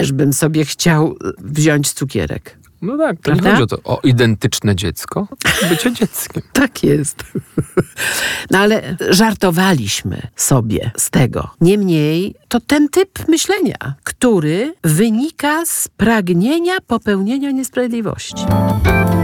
też bym sobie chciał wziąć cukierek. No tak, to Prawda? nie chodzi o to, o identyczne dziecko, tylko bycie dzieckiem. Tak jest. No ale żartowaliśmy sobie z tego. Niemniej to ten typ myślenia, który wynika z pragnienia popełnienia niesprawiedliwości.